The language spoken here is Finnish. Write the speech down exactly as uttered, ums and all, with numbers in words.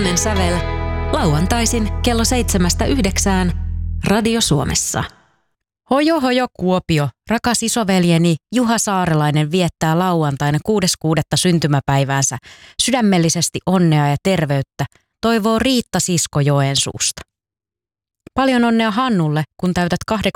Suomen sävel. Lauantaisin kello seitsemästä yhdeksään Radio Suomessa. Hojo hojo Kuopio, rakas isoveljeni Juha Saarelainen viettää lauantaina kuudes kuudetta syntymäpäiväänsä. Sydämellisesti onnea ja terveyttä, toivoo Riitta Sisko Joensuusta. Paljon onnea Hannulle, kun täytät